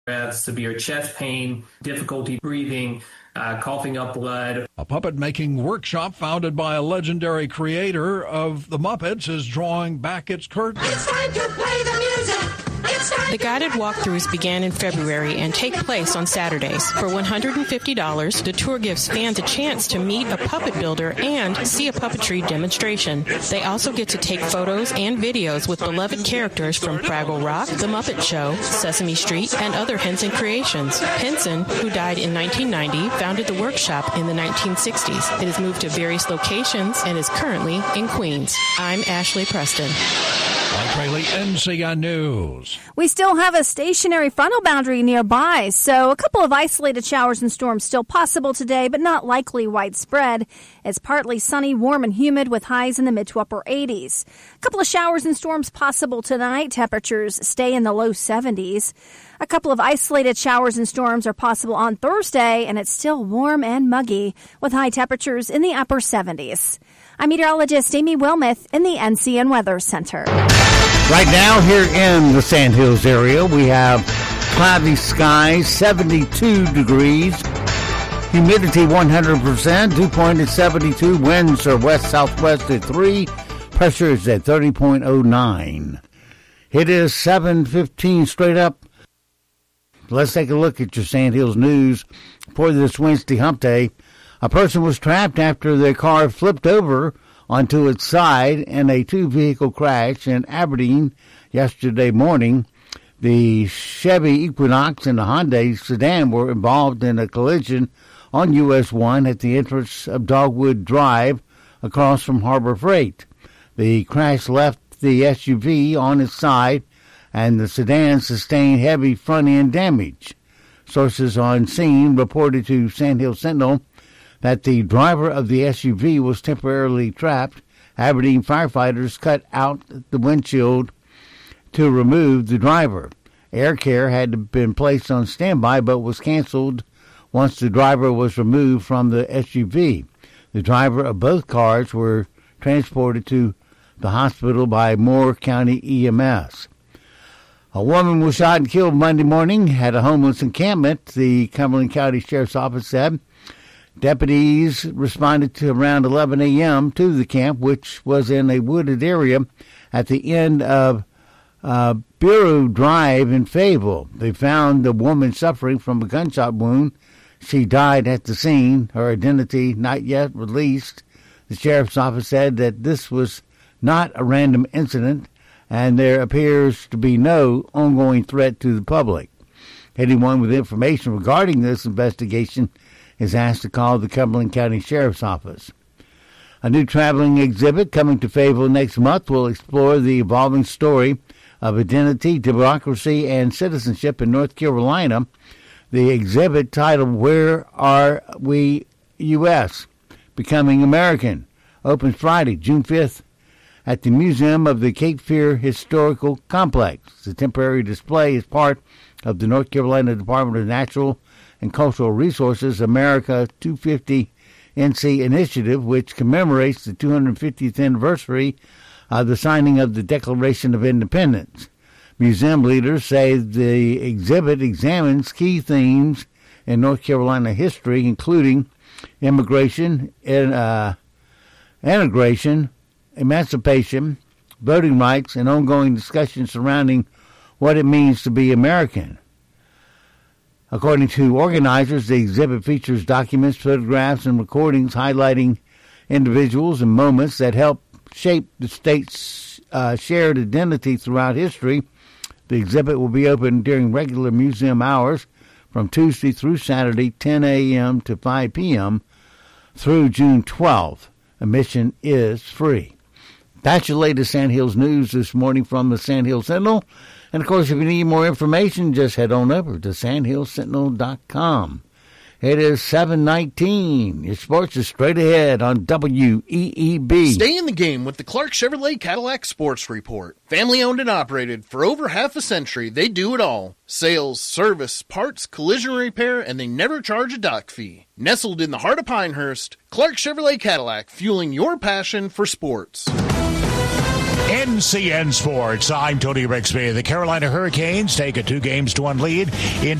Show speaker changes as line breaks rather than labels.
severe chest pain, difficulty breathing, coughing up blood.
A puppet-making workshop founded by a legendary creator of the Muppets is drawing back its curtain.
It's time to play the music.
The guided walkthroughs began in February and take place on Saturdays. For $150, the tour gives fans a chance to meet a puppet builder and see a puppetry demonstration. They also get to take photos and videos with beloved characters from Fraggle Rock, The Muppet Show, Sesame Street, and other Henson creations. Henson, who died in 1990, founded the workshop in the 1960s. It has moved to various locations and is currently in Queens. I'm Ashley Preston.
Mike Rayleigh, NCN News.
We still have a stationary frontal boundary nearby, so a couple of isolated showers and storms still possible today, but not likely widespread. It's partly sunny, warm, and humid with highs in the mid to upper 80s. A couple of showers and storms possible tonight. Temperatures stay in the low 70s. A couple of isolated showers and storms are possible on Thursday, and it's still warm and muggy with high temperatures in the upper 70s. I'm meteorologist Amy Wilmoth in the NCN Weather Center.
Right now here in the Sand Hills area, we have cloudy skies, 72 degrees, humidity 100%, dew point at 72, winds are west-southwest at 3, pressure is at 30.09. It is 7:15 straight up. Let's take a look at your Sand Hills news for this Wednesday hump day. A person was trapped after their car flipped over onto its side in a two-vehicle crash in Aberdeen yesterday morning. The Chevy Equinox and the Hyundai sedan were involved in a collision on US 1 at the entrance of Dogwood Drive across from Harbor Freight. The crash left the SUV on its side, and the sedan sustained heavy front-end damage. Sources on scene reported to Sand Hill Sentinel that the driver of the SUV was temporarily trapped. Aberdeen firefighters cut out the windshield to remove the driver. Air care had been placed on standby but was canceled once the driver was removed from the SUV. The driver of both cars were transported to the hospital by Moore County EMS. A woman was shot and killed Monday morning at a homeless encampment, the Cumberland County Sheriff's Office said. Deputies responded to around 11 a.m. to the camp, which was in a wooded area at the end of Bureau Drive in Fayetteville. They found the woman suffering from a gunshot wound. She died at the scene. Her identity not yet released. The Sheriff's Office said that this was not a random incident, and there appears to be no ongoing threat to the public. Anyone with information regarding this investigation is asked to call the Cumberland County Sheriff's Office. A new traveling exhibit coming to Fayetteville next month will explore the evolving story of identity, democracy, and citizenship in North Carolina. The exhibit, titled Where Are We U.S. Becoming American, opens Friday, June 5th at the Museum of the Cape Fear Historical Complex. The temporary display is part of the North Carolina Department of Natural and Cultural Resources America 250 NC initiative, which commemorates the 250th anniversary of the signing of the Declaration of Independence. Museum leaders say the exhibit examines key themes in North Carolina history, including immigration, integration, emancipation, voting rights, and ongoing discussion surrounding what it means to be American. According to organizers, the exhibit features documents, photographs, and recordings highlighting individuals and moments that help shape the state's shared identity throughout history. The exhibit will be open during regular museum hours from Tuesday through Saturday, 10 a.m. to 5 p.m. through June 12th. Admission is free. That's your latest Sand Hills news this morning from the Sand Hills Sentinel. And, of course, if you need more information, just head on over to sandhillsentinel.com. It is 7:19. Your sports is straight ahead on WEEB.
Stay in the game with the Clark Chevrolet Cadillac Sports Report. Family owned and operated for over half a century, they do it all. Sales, service, parts, collision repair, and they never charge a dock fee. Nestled in the heart of Pinehurst, Clark Chevrolet Cadillac, fueling your passion for sports.
NCN Sports. I'm Tony Rixby. The Carolina Hurricanes take a 2-1 lead in